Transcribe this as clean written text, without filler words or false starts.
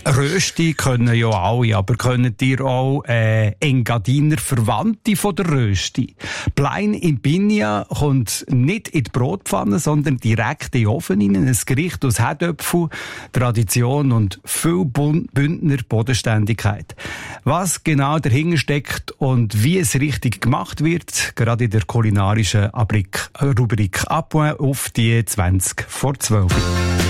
Rösti können ja alle, aber könnt ihr auch Engadiner Verwandte von der Rösti? Plein in Pinja kommt nicht in die Brotpfanne, sondern direkt in den Ofen rein. Ein Gericht aus Herdöpfel, Tradition und viel Bündner Bodenständigkeit. Was genau dahinter steckt und wie es richtig gemacht wird, gerade in der kulinarischen Rubrik «Appoint» auf die 20 vor 12.